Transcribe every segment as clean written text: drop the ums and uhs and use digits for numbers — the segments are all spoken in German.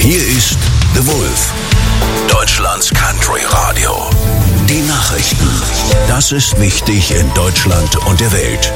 Hier ist The Wolf, Deutschlands Country Radio. Die Nachrichten. Das ist wichtig in Deutschland und der Welt.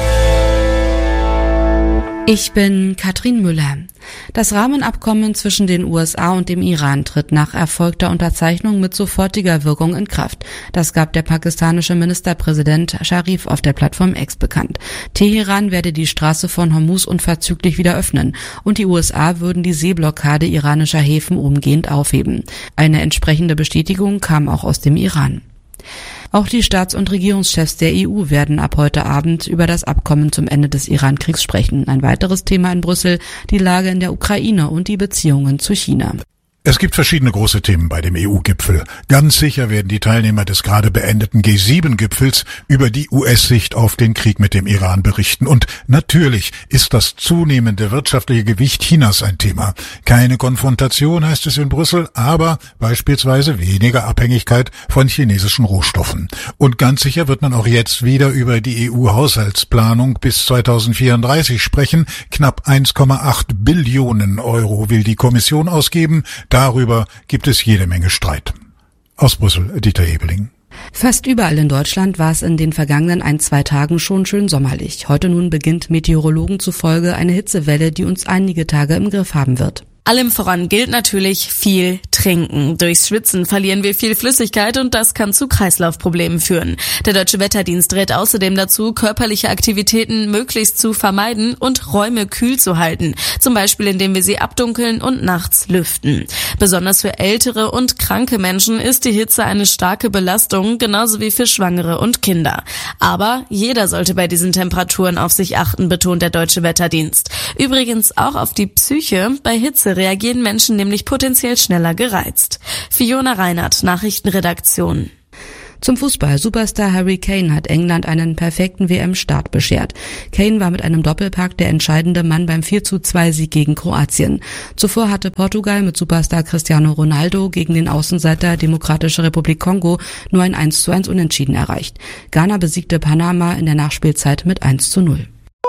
Ich bin Katrin Müller. Das Rahmenabkommen zwischen den USA und dem Iran tritt nach erfolgter Unterzeichnung mit sofortiger Wirkung in Kraft. Das gab der pakistanische Ministerpräsident Sharif auf der Plattform X bekannt. Teheran werde die Straße von Hormuz unverzüglich wieder öffnen und die USA würden die Seeblockade iranischer Häfen umgehend aufheben. Eine entsprechende Bestätigung kam auch aus dem Iran. Auch die Staats- und Regierungschefs der EU werden ab heute Abend über das Abkommen zum Ende des Iran-Kriegs sprechen. Ein weiteres Thema in Brüssel, die Lage in der Ukraine und die Beziehungen zu China. Es gibt verschiedene große Themen bei dem EU-Gipfel. Ganz sicher werden die Teilnehmer des gerade beendeten G7-Gipfels über die US-Sicht auf den Krieg mit dem Iran berichten. Und natürlich ist das zunehmende wirtschaftliche Gewicht Chinas ein Thema. Keine Konfrontation, heißt es in Brüssel, aber beispielsweise weniger Abhängigkeit von chinesischen Rohstoffen. Und ganz sicher wird man auch jetzt wieder über die EU-Haushaltsplanung bis 2034 sprechen. Knapp 1,8 Billionen Euro will die Kommission ausgeben. Darüber gibt es jede Menge Streit. Aus Brüssel, Dieter Ebeling. Fast überall in Deutschland war es in den vergangenen 1-2 Tagen schon schön sommerlich. Heute nun beginnt Meteorologen zufolge eine Hitzewelle, die uns einige Tage im Griff haben wird. Allem voran gilt natürlich viel trinken. Durchs Schwitzen verlieren wir viel Flüssigkeit und das kann zu Kreislaufproblemen führen. Der Deutsche Wetterdienst rät außerdem dazu, körperliche Aktivitäten möglichst zu vermeiden und Räume kühl zu halten. Zum Beispiel, indem wir sie abdunkeln und nachts lüften. Besonders für ältere und kranke Menschen ist die Hitze eine starke Belastung, genauso wie für Schwangere und Kinder. Aber jeder sollte bei diesen Temperaturen auf sich achten, betont der Deutsche Wetterdienst. Übrigens auch auf die Psyche. Bei Hitze reagieren Menschen nämlich potenziell schneller gereizt. Fiona Reinhardt, Nachrichtenredaktion. Zum Fußball. Superstar Harry Kane hat England einen perfekten WM-Start beschert. Kane war mit einem Doppelpack der entscheidende Mann beim 4:2-Sieg gegen Kroatien. Zuvor hatte Portugal mit Superstar Cristiano Ronaldo gegen den Außenseiter Demokratische Republik Kongo nur ein 1:1 Unentschieden erreicht. Ghana besiegte Panama in der Nachspielzeit mit 1:0.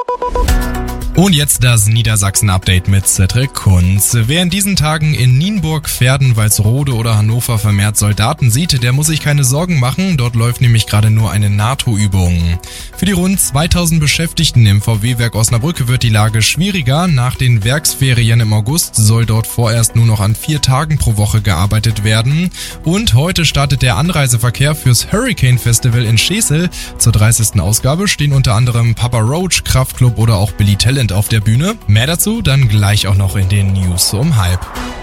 Und jetzt das Niedersachsen-Update mit Cedric Kunz. Wer in diesen Tagen in Nienburg, Verden, Walsrode oder Hannover vermehrt Soldaten sieht, der muss sich keine Sorgen machen. Dort läuft nämlich gerade nur eine NATO-Übung. Für die rund 2000 Beschäftigten im VW-Werk Osnabrück wird die Lage schwieriger. Nach den Werksferien im August soll dort vorerst nur noch an 4 Tagen pro Woche gearbeitet werden. Und heute startet der Anreiseverkehr fürs Hurricane Festival in Schesel. Zur 30. Ausgabe stehen unter anderem Papa Roach, Kraftklub oder auch Billy Talent auf der Bühne. Mehr dazu dann gleich auch noch in den News um 12:30.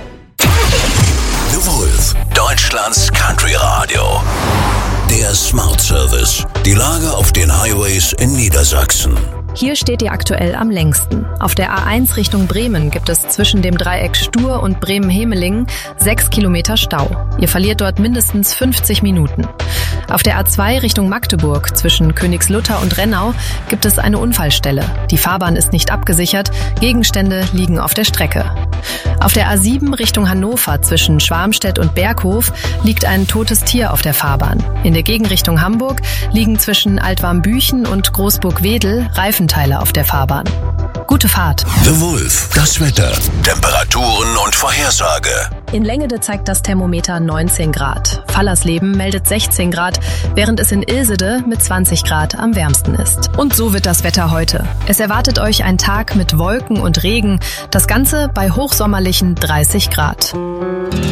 The Wolf, Deutschlands Country Radio. Der Smart Service. Die Lage auf den Highways in Niedersachsen. Hier steht ihr aktuell am längsten. Auf der A1 Richtung Bremen gibt es zwischen dem Dreieck Stur und Bremen-Hemelingen 6 Kilometer Stau. Ihr verliert dort mindestens 50 Minuten. Auf der A2 Richtung Magdeburg zwischen Königslutter und Rennau gibt es eine Unfallstelle. Die Fahrbahn ist nicht abgesichert, Gegenstände liegen auf der Strecke. Auf der A7 Richtung Hannover zwischen Schwarmstedt und Berghof liegt ein totes Tier auf der Fahrbahn. In der Gegenrichtung Hamburg liegen zwischen Altwarmbüchen und Großburg-Wedel Reifenteile auf der Fahrbahn. Gute Fahrt. The Wolf, das Wetter, Temperaturen und Vorhersage. In Längede zeigt das Thermometer 19 Grad. Fallersleben meldet 16 Grad, während es in Ilsede mit 20 Grad am wärmsten ist. Und so wird das Wetter heute. Es erwartet euch ein Tag mit Wolken und Regen, das Ganze bei hochsommerlichen 30 Grad.